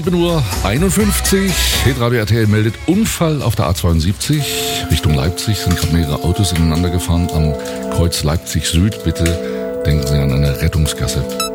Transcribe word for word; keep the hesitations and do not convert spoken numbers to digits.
sieben Uhr einundfünfzig. Hitradio R T L meldet Unfall auf der A zweiundsiebzig. Richtung Leipzig sind gerade mehrere Autos ineinander gefahren. Am Kreuz Leipzig Süd. Bitte denken Sie an eine Rettungsgasse.